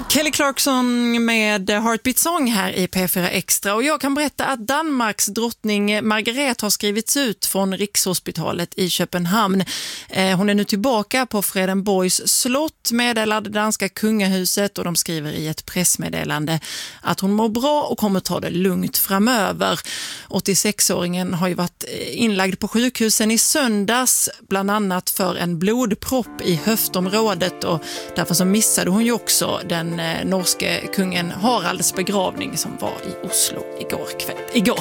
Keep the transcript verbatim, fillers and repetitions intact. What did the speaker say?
Kelly Clarkson med Heartbeat Song här i P fyra Extra, och jag kan berätta att Danmarks drottning Margrethe har skrivits ut från Rikshospitalet i Köpenhamn. Eh, hon är nu tillbaka på Fredensborgs slott, meddelade danska kungahuset, och de skriver i ett pressmeddelande att hon mår bra och kommer ta det lugnt framöver. åttiosex-åringen har ju varit inlagd på sjukhusen i söndags, bland annat för en blodpropp i höftområdet, och därför så missade hon ju också den norske kungen Haralds begravning som var i Oslo igår kväll. Igår.